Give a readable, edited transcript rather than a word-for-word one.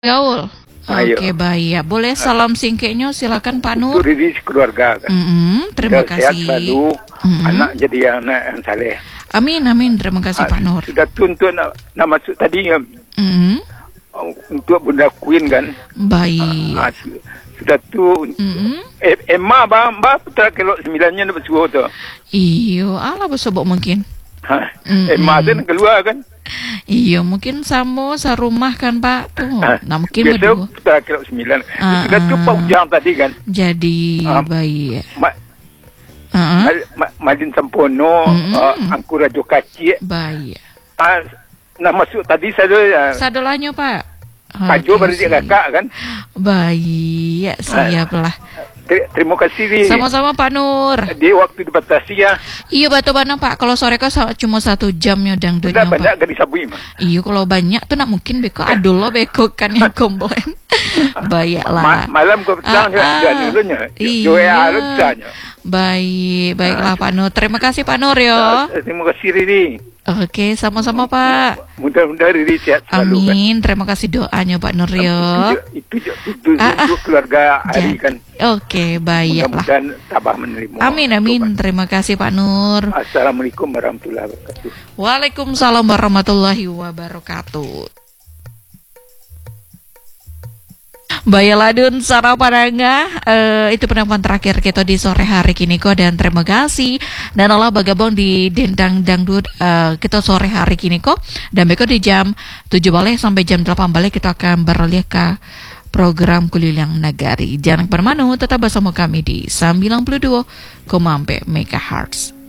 Gaul. Ayo. Oke, baik ya. Boleh salam singkatnya, silakan Pak Nur. Diri keluarga kan. Terima Sehat kasih. selalu, anak jadi anak yang saleh. Amin, amin. Terima kasih Pak Nur. Sudah tuntut nak masuk tadi Mm-mm. untuk Bunda Queen kan. Baik. Sudah tu. Emma ba putra kelok 9-nya nak bersuruh tu. Iyo, ala bersobok mungkin. Emma tu nak keluar kan. Iyo, mungkin sama sarumah kan Pak tuh. Nah, mungkin biasa berdua. putra kelok 9. Sudah tu Pak Ujang tadi kan. Jadi baik. Madin Sampono, Angku Rajo Kacik. Baik. Nak masuk tadi saya Sadolanya Pak. Pak Jo balik kakak kan. Baik, siaplah. Terima kasih Ri. Sama-sama Pak Nur. Dia waktu dibatasi ya. Iya batu mana Pak. Kalau sore kok cuma 1 jam ya dangdutnya Pak. Banyak Pak. gak disabui mah. Iya kalau banyak tuh nak mungkin beko adul lo beko kan yang komboen. Bayaklah. Malam kau petang dulunya. Iya. Baiklah Pak Nur. Terima kasih Pak Nur yo. Terima kasih Riri. Oke, sama-sama Pak. Mudah-mudahan Riri sehat selalu. Amin. Terima kasih doanya Pak Nur yo. Itu keluarga Ari kan. Oke, baiklah. Mudah-mudahan tabah menerima. Amin. Terima kasih Pak Nur. Assalamualaikum warahmatullahi wabarakatuh. Waalaikumsalam warahmatullahi wabarakatuh. Bayaladun sarapananga itu penampilan terakhir kita di sore hari kini kok, dan terima kasih dan Allah bergabung di Dendang Dangdut kita sore hari kini kok, dan beko di jam 7 balik sampai jam 8 balik kita akan beralih ke program Kulilang Nagari. Jangan kemana-mana, tetap bersama kami di 92,4 MHz.